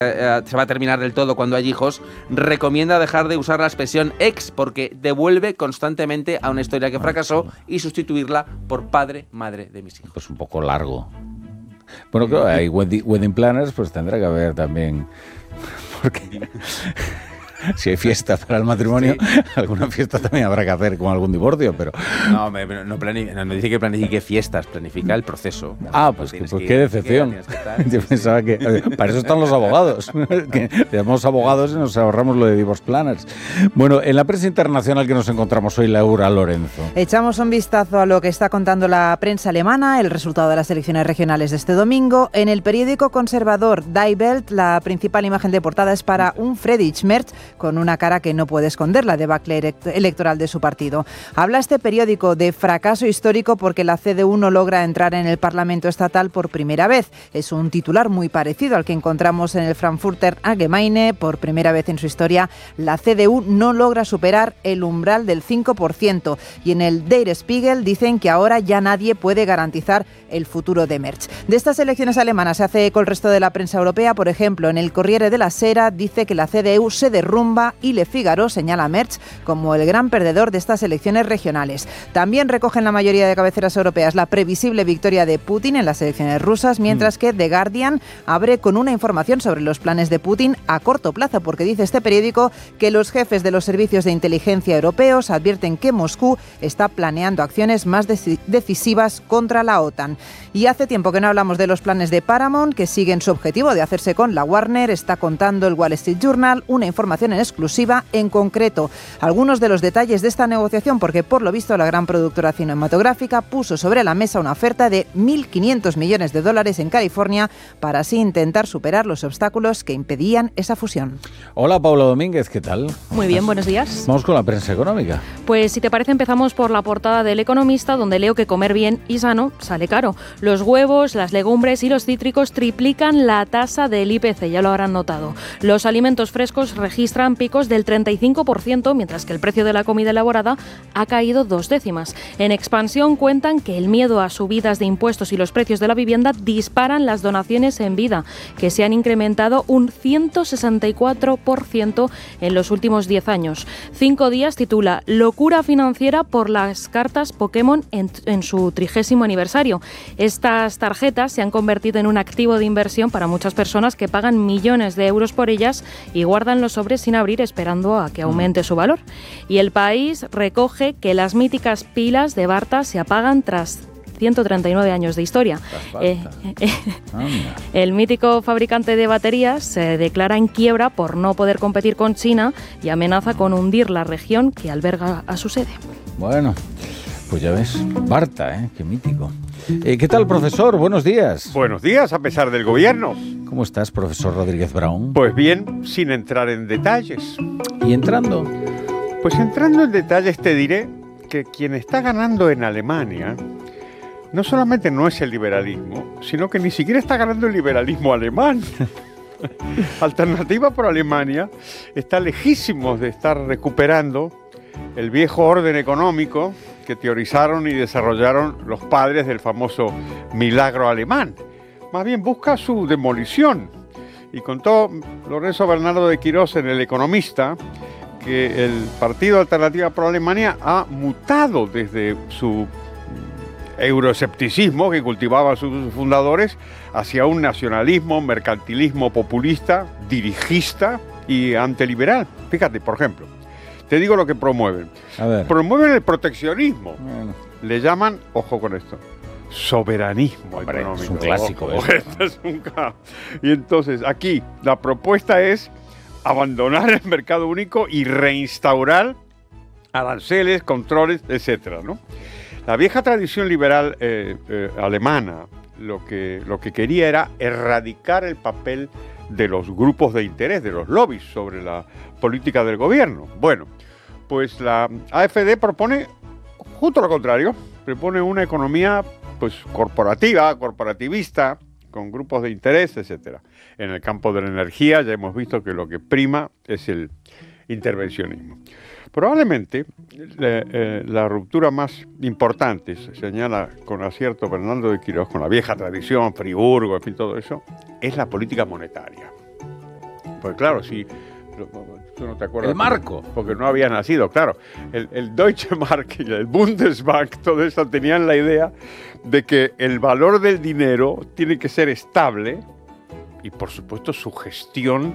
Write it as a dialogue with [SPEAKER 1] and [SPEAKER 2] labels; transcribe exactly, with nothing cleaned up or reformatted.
[SPEAKER 1] eh, se va a terminar del todo cuando hay hijos, recomienda dejar de usar la expresión ex porque devuelve constantemente a una historia que fracasó y sustituirla por padre, madre de mis hijos.
[SPEAKER 2] Pues un poco largo. Bueno, claro, hay wedding planners, pues tendrá que haber también, porque si hay fiesta para el matrimonio, sí. Alguna fiesta también habrá que hacer con algún divorcio, pero...
[SPEAKER 1] No, me, no, planifica, no, no dice que planifique fiestas, planifica el proceso.
[SPEAKER 2] Ah, pues, que, pues qué decepción. Que, estar, Yo sí, pensaba sí. que... Oye, para eso están los abogados. Que llamamos abogados y nos ahorramos lo de divorce planners. Bueno, en la prensa internacional que nos encontramos hoy, Laura Lorenzo.
[SPEAKER 3] Echamos un vistazo a lo que está contando la prensa alemana, el resultado de las elecciones regionales de este domingo. En el periódico conservador Die Welt, la principal imagen de portada es para un Friedrich Merz, con una cara que no puede esconder, la debacle electoral de su partido. Habla este periódico de fracaso histórico porque la C D U no logra entrar en el Parlamento estatal por primera vez. Es un titular muy parecido al que encontramos en el Frankfurter Allgemeine. Por primera vez en su historia, la C D U no logra superar el umbral del cinco por ciento. Y en el Der Spiegel dicen que ahora ya nadie puede garantizar el futuro de Merz. De estas elecciones alemanas se hace eco el resto de la prensa europea. Por ejemplo, en el Corriere della Sera dice que la C D U se derrumba y Le Figaro señala a Merz como el gran perdedor de estas elecciones regionales. También recogen la mayoría de cabeceras europeas la previsible victoria de Putin en las elecciones rusas, mientras que The Guardian abre con una información sobre los planes de Putin a corto plazo, porque dice este periódico que los jefes de los servicios de inteligencia europeos advierten que Moscú está planeando acciones más decisivas contra la OTAN. Y hace tiempo que no hablamos de los planes de Paramount, que siguen su objetivo de hacerse con la Warner. Está contando el Wall Street Journal una información en exclusiva, en concreto algunos de los detalles de esta negociación, porque por lo visto la gran productora cinematográfica puso sobre la mesa una oferta de mil quinientos millones de dólares en California para así intentar superar los obstáculos que impedían esa fusión.
[SPEAKER 2] Hola, Paula Domínguez, ¿qué tal?
[SPEAKER 4] Muy bien, buenos días.
[SPEAKER 2] Vamos con la prensa económica.
[SPEAKER 4] Pues si te parece empezamos por la portada del Economista, donde leo que comer bien y sano sale caro. Los huevos, las legumbres y los cítricos triplican la tasa del I P C, ya lo habrán notado. Los alimentos frescos registran picos del treinta y cinco por ciento, mientras que el precio de la comida elaborada ha caído dos décimas. En Expansión cuentan que el miedo a subidas de impuestos y los precios de la vivienda disparan las donaciones en vida, que se han incrementado un ciento sesenta y cuatro por ciento en los últimos diez años. Cinco Días titula Locura financiera por las cartas Pokémon en, en su trigésimo aniversario. Estas tarjetas se han convertido en un activo de inversión para muchas personas que pagan millones de euros por ellas y guardan los sobres sin abrir esperando a que aumente su valor. Y El País recoge que las míticas pilas de Barta se apagan tras ciento treinta y nueve años de historia. Eh, eh, el mítico fabricante de baterías se declara en quiebra por no poder competir con China y amenaza con hundir la región que alberga a su sede.
[SPEAKER 2] Bueno, pues ya ves, Barta, ¿eh? Qué mítico. Eh, ¿Qué tal, profesor? Buenos días.
[SPEAKER 5] Buenos días, a pesar del gobierno.
[SPEAKER 2] ¿Cómo estás, profesor Rodríguez Brown?
[SPEAKER 5] Pues bien, sin entrar en detalles.
[SPEAKER 2] ¿Y entrando?
[SPEAKER 5] Pues entrando en detalles te diré que quien está ganando en Alemania no solamente no es el liberalismo, sino que ni siquiera está ganando el liberalismo alemán. Alternativa por Alemania está lejísimos de estar recuperando el viejo orden económico que teorizaron y desarrollaron los padres del famoso milagro alemán. Más bien busca su demolición. Y contó Lorenzo Bernardo de Quirós en El Economista que el Partido Alternativa por Alemania ha mutado desde su euroescepticismo que cultivaban sus fundadores hacia un nacionalismo, mercantilismo populista, dirigista y antiliberal. Fíjate, por ejemplo, te digo lo que promueven.
[SPEAKER 2] A ver.
[SPEAKER 5] Promueven el proteccionismo.
[SPEAKER 2] Bueno.
[SPEAKER 5] Le llaman, ojo con esto, soberanismo
[SPEAKER 2] Hombre,
[SPEAKER 5] económico.
[SPEAKER 2] es un clásico.
[SPEAKER 5] Ojo, esto es un ca... Y entonces, aquí, la propuesta es abandonar el mercado único y reinstaurar aranceles, controles, etcétera, ¿no? La vieja tradición liberal eh, eh, alemana lo que, lo que quería era erradicar el papel de los grupos de interés, de los lobbies sobre la política del gobierno. Bueno, pues la A F D propone justo lo contrario, propone una economía pues corporativa, corporativista, con grupos de interés, etcétera. En el campo de la energía ya hemos visto que lo que prima es el intervencionismo. Probablemente la, eh, la ruptura más importante, se señala con acierto Bernardo de Quirós, con la vieja tradición, Friburgo, en fin, todo eso, es la política monetaria. Pues claro, sí. Tú no te acuerdas.
[SPEAKER 2] El marco.
[SPEAKER 5] Porque no había nacido, claro. El, el Deutsche Mark y el Bundesbank, todo eso tenían la idea de que el valor del dinero tiene que ser estable y, por supuesto, su gestión